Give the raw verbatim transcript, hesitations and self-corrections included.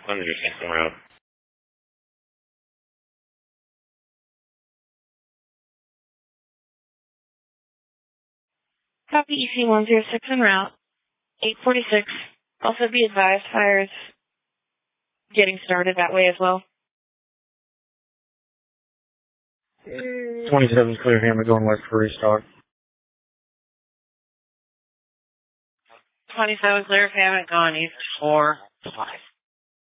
Let me just get around. Copy E C one zero six en route. eight forty-six. Also be advised, fire is getting started that way as well. twenty-seven clear hammer going west for restock. twenty-seven clear, haven't gone east four five.